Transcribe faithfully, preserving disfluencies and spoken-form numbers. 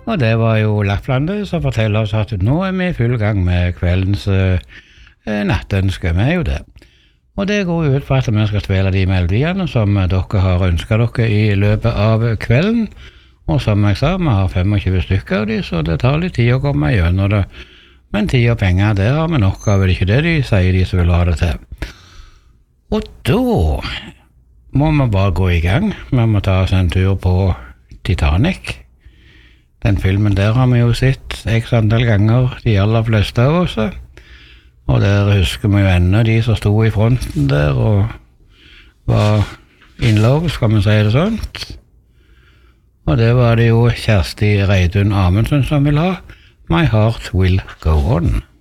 Og det var jo Lapplandet som forteller oss at nå er vi i full gang med kveldens uh, nattønske, vi er jo det. Og det går jo ut på at vi skal spille de melodiene som dere har ønsket dere i løpet av kvelden. Og som jeg sa, vi har tjuefem stykker av de, så det tar litt tid å komme gjennom det. Men tid og penger, det har vi nok av, er det ikke det de sier de som vil ha det til. Og da må vi bare gå i gang. Vi må ta oss en tur på Titanic. Den filmen der har vi jo sett x antall ganger, de aller fleste av oss. Og der husker vi jo ennå de som stod i fronten der og var in love, skal vi si det sånt. Og det var det jo Kjersti Reidun Amundsen som vil ha My Heart Will Go On.